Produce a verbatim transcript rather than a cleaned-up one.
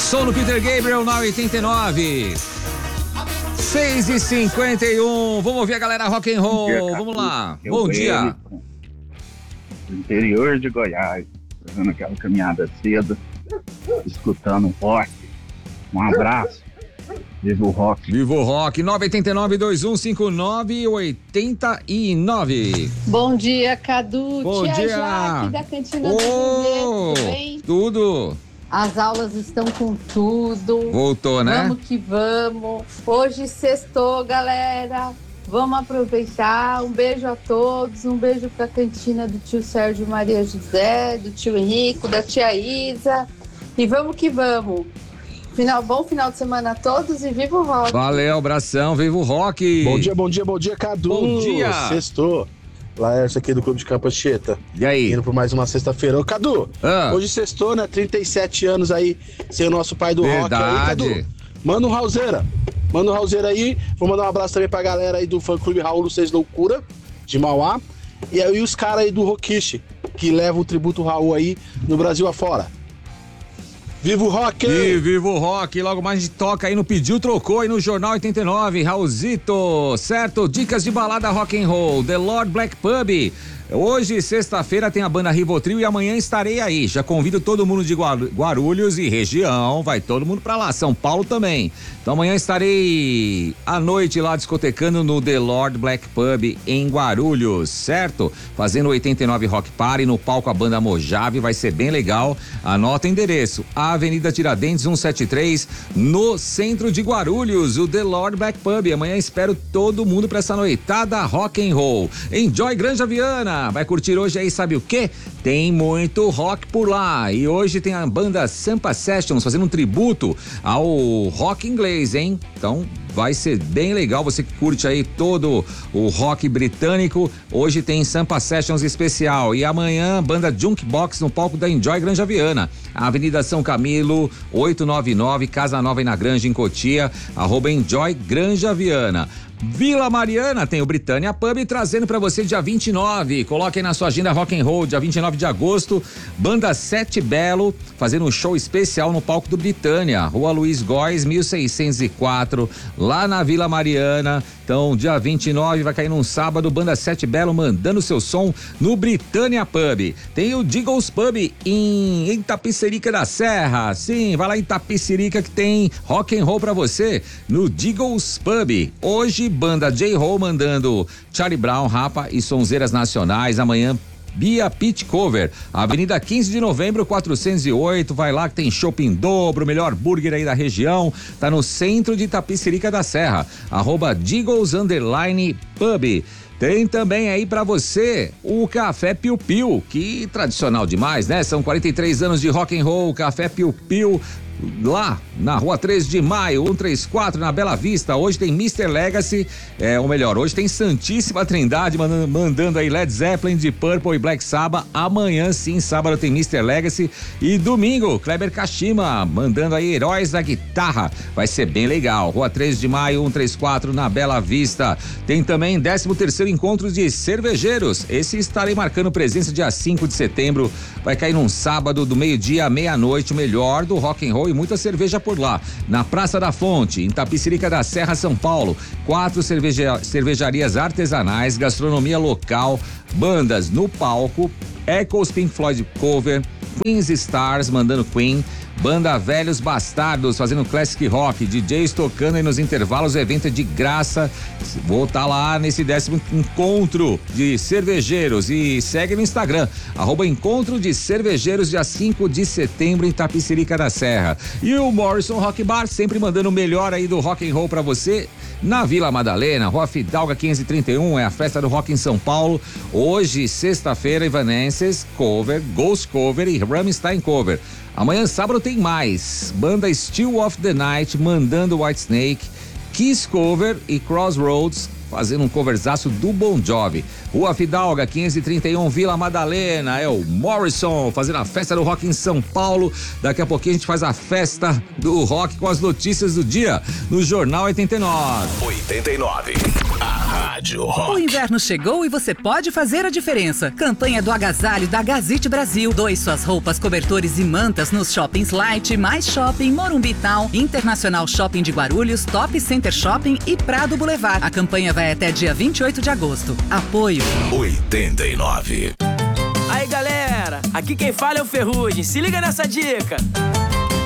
Som no Peter Gabriel na oitenta e nove. seis e cinquenta e um. Vamos ouvir a galera rock and roll. Dia, Vamos lá. Eu Bom dia. Interior de Goiás, fazendo aquela caminhada cedo, escutando rock. Um abraço. Viva o rock. Viva o rock. nove oito nove, dois um cinco nove, oito nove. Bom dia, Cadu. Bom Tia dia. Jaque da Cantina oh, do Juventus, tudo bem? Tudo. As aulas estão com tudo. Voltou, né? Vamos que vamos. Hoje sextou, galera. Vamos aproveitar. Um beijo a todos. Um beijo pra cantina do tio Sérgio Maria José, do tio Henrico, da tia Isa. E vamos que vamos. Final, bom final de semana a todos e viva o rock. Valeu, abração, viva o rock. Bom dia, bom dia, bom dia, Cadu. Bom dia. Sextou. Laércio aqui do Clube de Campo Anchieta. E aí? Indo por mais uma sexta-feira. Ô, Cadu, ah. hoje sextou, né? trinta e sete anos aí, sem o nosso pai do Verdade. rock aí, Cadu. Manda um Raulzeira. Manda um Raulzeira aí. Vou mandar um abraço também pra galera aí do fã clube Raul Seis Loucura, de Mauá. E aí os caras aí do Rockiche, que levam o tributo Raul aí no Brasil afora. Viva o rock! E viva o rock! Logo mais a gente toca aí no Pediu, Trocou aí no Jornal oitenta e nove, Raulzito, certo? Dicas de balada rock and roll, The Lord Black Pub. Hoje, sexta-feira, tem a banda Rivotril e amanhã estarei aí. Já convido todo mundo de Guarulhos e região, vai todo mundo pra lá, São Paulo também. Então amanhã estarei à noite lá discotecando no The Lord Black Pub em Guarulhos, certo? Fazendo oitenta e nove Rock Party no palco a banda Mojave, vai ser bem legal. Anota o endereço, Avenida Tiradentes cento e setenta e três, no centro de Guarulhos, o The Lord Black Pub. Amanhã espero todo mundo pra essa noitada rock and roll. Enjoy Granja Viana. Vai curtir hoje aí, sabe o quê? Tem muito rock por lá. E hoje tem a banda Sampa Sessions fazendo um tributo ao rock inglês, hein? Então vai ser bem legal. Você que curte aí todo o rock britânico. Hoje tem Sampa Sessions especial. E amanhã, banda Junkbox no palco da Enjoy Granja Viana. Avenida São Camilo, oitocentos e noventa e nove, Casa Nova e na Granja, em Cotia. Arroba Enjoy Granja Viana. Vila Mariana tem o Britânia Pub trazendo pra você dia vinte e nove. Coloque aí na sua agenda rock and roll, dia vinte e nove de agosto. Banda Sete Belo fazendo um show especial no palco do Britânia, Rua Luiz Góes, mil seiscentos e quatro, lá na Vila Mariana. Então, dia vinte e nove vai cair num sábado, Banda Sete Belo mandando seu som no Britânia Pub. Tem o Diggles Pub em, em Tapicerica da Serra. Sim, vai lá em Tapicerica que tem rock and roll pra você no Diggles Pub. Hoje banda J-Ho mandando Charlie Brown, Rapa e Sonzeiras Nacionais. Amanhã Bia Pit Cover, Avenida quinze de novembro, quatrocentos e oito. Vai lá que tem shopping em dobro, melhor burger aí da região. Tá no centro de Tapicerica da Serra. Arroba Diggles Underline Pub. Tem também aí pra você o Café Piu Piu, que tradicional demais, né? São quarenta e três anos de rock and roll, Café Piu Piu. Lá na rua três de maio, cento e trinta e quatro, na Bela Vista. Hoje tem mister Legacy, é, ou melhor, hoje tem Santíssima Trindade mandando, mandando aí Led Zeppelin, de Purple e Black Sabbath. Amanhã sim, sábado tem mister Legacy. E domingo, Kleber Kashima mandando aí Heróis da Guitarra. Vai ser bem legal. Rua três de maio, cento e trinta e quatro, na Bela Vista. Tem também décimo terceiro encontro de cervejeiros. Esse estarei marcando presença dia cinco de setembro. Vai cair num sábado do meio-dia à meia-noite, o melhor do rock and roll e muita cerveja por lá. Na Praça da Fonte, em Tapicerica da Serra, São Paulo. Quatro cerveja, cervejarias artesanais, gastronomia local, bandas no palco, Echoes, Pink Floyd Cover, Queen's Stars mandando Queen, Banda Velhos Bastardos fazendo classic rock, D Js tocando aí nos intervalos, o evento é de graça. Vou estar lá nesse décimo encontro de cervejeiros e segue no Instagram, arroba Encontro de Cervejeiros, dia cinco de setembro em Tapicerica da Serra. E o Morrison Rock Bar sempre mandando o melhor aí do rock and roll pra você na Vila Madalena, Rua Fidalga quinhentos e trinta e um, é a festa do rock em São Paulo. Hoje, sexta-feira, Evanescence Cover, Ghost Cover e Rammstein Cover. Amanhã, sábado, tem mais. Banda Still of the Night mandando Whitesnake, Kiss Cover e Crossroads fazendo um coverzaço do Bon Jovi. Rua Fidalga, quinhentos e trinta e um, Vila Madalena, é o Morrison fazendo a festa do rock em São Paulo. Daqui a pouquinho a gente faz a festa do rock com as notícias do dia no Jornal oitenta e nove. oitenta e nove. A Rádio Rock. O inverno chegou e você pode fazer a diferença. Campanha do agasalho da Gazite Brasil. Doe suas roupas, cobertores e mantas nos shoppings Light, Mais Shopping, Morumbi Town, Internacional Shopping de Guarulhos, Top Center Shopping e Prado Boulevard. A campanha vai até dia vinte e oito de agosto. Apoio oitenta e nove. Aí, galera, aqui quem fala é o Ferrugem. Se liga nessa dica.